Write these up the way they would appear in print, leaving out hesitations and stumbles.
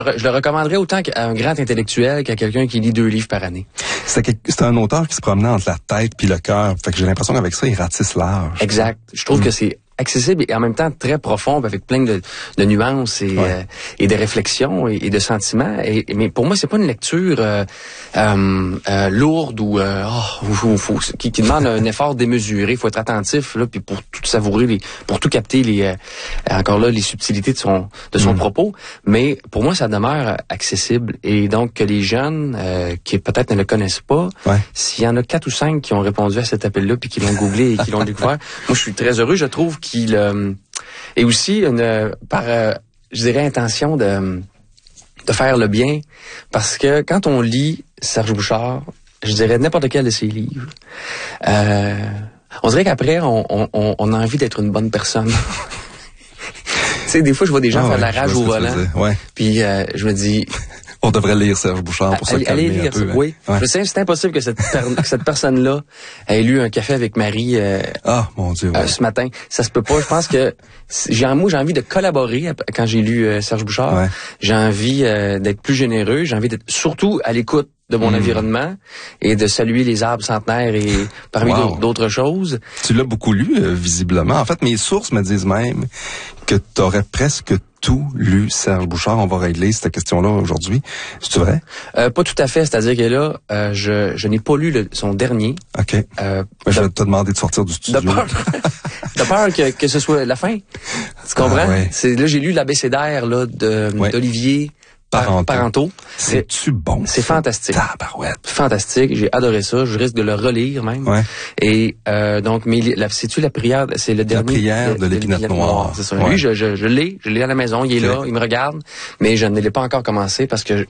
Je le recommanderais autant qu'à un grand intellectuel qu'à quelqu'un qui lit 2 livres par année. C'est un auteur qui se promenait entre la tête puis le cœur. Fait que j'ai l'impression qu'avec ça, il ratisse large. Exact. Je trouve que c'est accessible et en même temps très profond, avec plein de nuances et de réflexions et de sentiments. Mais pour moi, c'est pas une lecture lourde ou qui demande un effort démesuré. Il faut être attentif là, puis pour tout savourer, pour tout capter encore là les subtilités de son propos. Mais pour moi, ça demeure accessible. Et donc que les jeunes qui peut-être ne le connaissent pas, s'il y en a 4 ou 5 qui ont répondu à cet appel-là puis qui l'ont googlé et qui l'ont découvert, moi je suis très heureux. Je trouve qu'il et aussi par je dirais intention de faire le bien, parce que quand on lit Serge Bouchard, je dirais n'importe quel de ses livres, on dirait qu'après on a envie d'être une bonne personne. Tu sais, des fois je vois des gens faire de la rage au volant, puis je me dis on devrait lire Serge Bouchard pour se calmer un peu. Oui. Je sais, c'est impossible que cette personne-là ait lu Un café avec Marie mon Dieu, ce matin. Ça se peut pas. Je pense que j'ai envie de collaborer quand j'ai lu Serge Bouchard. Ouais. J'ai envie d'être plus généreux. J'ai envie d'être surtout à l'écoute de mon environnement et de saluer les arbres centenaires et parmi d'autres choses. Tu l'as beaucoup lu, visiblement. En fait, mes sources me disent même que tu aurais presque tout lu Serge Bouchard. On va régler cette question-là aujourd'hui. C'est vrai? Pas tout à fait. C'est-à-dire que là, je n'ai pas lu son dernier. OK. Je vais te demander de sortir du studio. De peur que ce soit la fin. Tu comprends? Là, j'ai lu l'abécédaire d'Olivier Parenteau. C'est-tu bon? C'est fantastique. Tabarouette. Fantastique. J'ai adoré ça. Je risque de le relire même. Ouais. Et donc, mais c'est-tu la prière? C'est le dernier. La prière de l'épinette noire. C'est ça. Lui, je l'ai à la maison. Il est là. Il me regarde. Mais je ne l'ai pas encore commencé parce que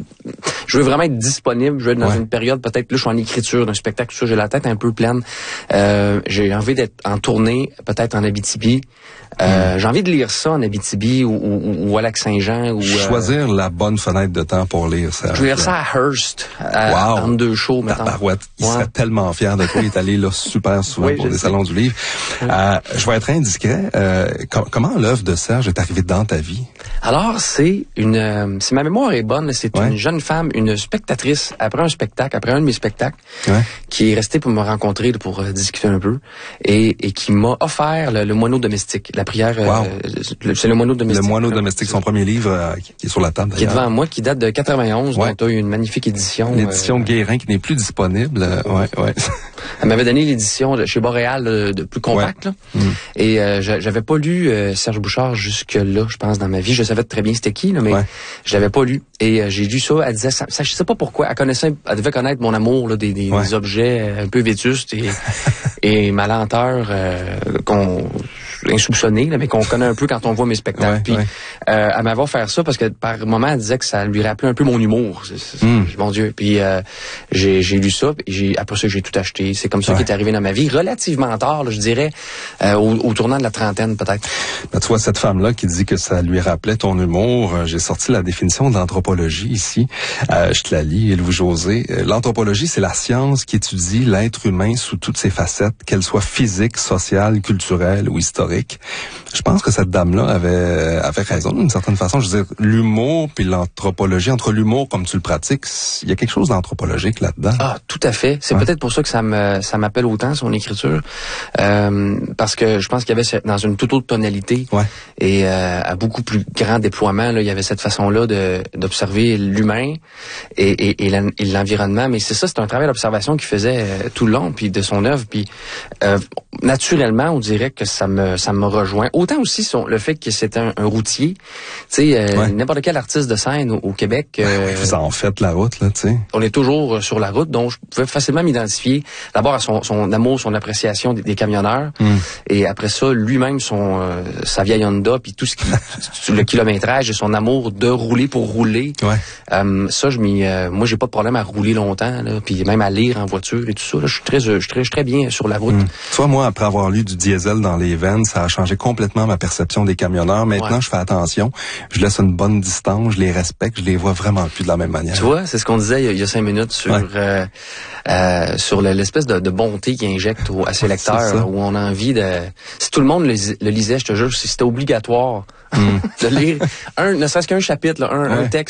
je veux vraiment être disponible. Je veux être dans une période, peut-être, là, je suis en écriture d'un spectacle. J'ai la tête un peu pleine. J'ai envie d'être en tournée, peut-être en Abitibi. J'ai envie de lire ça en Abitibi ou à Lac-Saint-Jean. Choisir la bonne fenêtre de temps pour lire ça. Je vais lire ça à Hearst, entre 2 shows, maintenant. Tabarouette. Il serait tellement fier de toi. Il est allé là super souvent pour des salons du livre. Je vais être indiscret. Comment l'œuvre de Serge est arrivée dans ta vie? Alors, si ma mémoire est bonne, c'est une jeune femme, une spectatrice, après un de mes spectacles, qui est restée pour me rencontrer, pour discuter un peu, et qui m'a offert le moineau domestique. La prière, c'est le moineau domestique. Le moineau domestique, son premier livre qui est sur la table. Qui est devant moi, qui date de 91, donc tu as eu une magnifique édition. Une édition Guérin qui n'est plus disponible. Elle m'avait donné l'édition chez Boréal de plus compacte. Et j'avais pas lu Serge Bouchard jusque-là, je pense, dans ma vie. Je savais très bien c'était qui, là, mais je l'avais pas lu. Et j'ai lu ça, elle disait, ça, je sais pas pourquoi, elle devait connaître mon amour là, des objets un peu vétustes et ma lenteur insoupçonnée, là, mais qu'on connaît un peu quand on voit mes spectacles. Puis elle m'avait offert ça parce que par moment elle disait que ça lui rappelait un peu mon humour. Mon Dieu. Puis j'ai lu ça, et après ça j'ai tout acheté. C'est comme ça qui est arrivé dans ma vie, relativement tard, là, je dirais, au tournant de la trentaine peut-être. Ben, tu vois, cette femme-là qui dit que ça lui rappelait ton humour, j'ai sorti la définition de l'anthropologie ici. Je te la lis, Louis-José. L'anthropologie, c'est la science qui étudie l'être humain sous toutes ses facettes, qu'elles soient physiques, sociales, culturelles ou historiques. Je pense que cette dame-là avait raison d'une certaine façon. Je veux dire, l'humour puis l'anthropologie, entre l'humour comme tu le pratiques, il y a quelque chose d'anthropologique là-dedans. Ah, tout à fait. C'est peut-être pour ça que ça m'appelle autant, son écriture. Parce que je pense qu'il y avait dans une toute autre tonalité et à beaucoup plus grand déploiement, là, il y avait cette façon-là d'observer l'humain et l'environnement. Mais c'est ça, c'est un travail d'observation qu'il faisait tout le long, puis de son œuvre. Puis naturellement, on dirait que ça me rejoint. Autant aussi le fait que c'est un routier. Tu sais, n'importe quel artiste de scène au Québec. Vous en faites la route, là, tu sais. On est toujours sur la route, donc je pouvais facilement m'identifier d'abord à son amour, son appréciation des camionneurs. Et après ça, lui-même, sa vieille Honda, puis tout le kilométrage et son amour de rouler pour rouler. Ça, moi, j'ai pas de problème à rouler longtemps, là, puis même à lire en voiture et tout ça. Là, je suis très bien sur la route. Toi, moi, après avoir lu du diesel dans les veines, ça a changé complètement ma perception des camionneurs. Maintenant, je fais attention. Je laisse une bonne distance, je les respecte, je les vois vraiment plus de la même manière. Tu vois, c'est ce qu'on disait il y a 5 minutes sur l'espèce de bonté qu'il injecte à ses lecteurs, où on a envie de... Si tout le monde le lisait, je te jure, si c'était obligatoire de lire ne serait-ce qu'un chapitre, un texte